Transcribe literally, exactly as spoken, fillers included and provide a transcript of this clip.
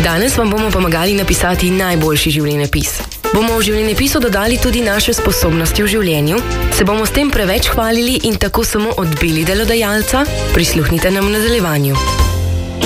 Danes vam bomo pomagali napisati najboljši življenjepis. Bomo v življenjepisu dodali tudi naše sposobnosti v življenju, se bomo s tem preveč hvalili in tako samo odbili delodajalca? Prisluhnite nam v nadaljevanju.